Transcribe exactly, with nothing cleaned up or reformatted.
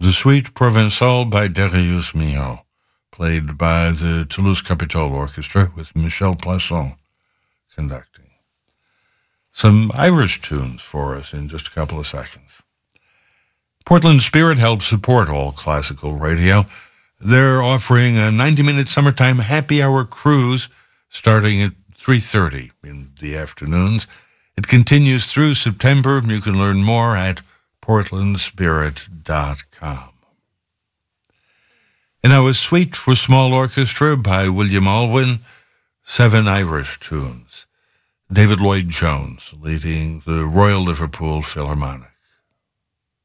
The Suite Provençale by Darius Milhaud, played by the Toulouse Capitol Orchestra with Michel Plasson conducting. Some Irish tunes for us in just a couple of seconds. Portland Spirit helps support all classical radio. They're offering a ninety-minute summertime happy hour cruise starting at three thirty in the afternoons. It continues through September. You can learn more at portland spirit dot com. And now a suite for small orchestra by William Alwyn, seven Irish tunes. David Lloyd Jones leading the Royal Liverpool Philharmonic.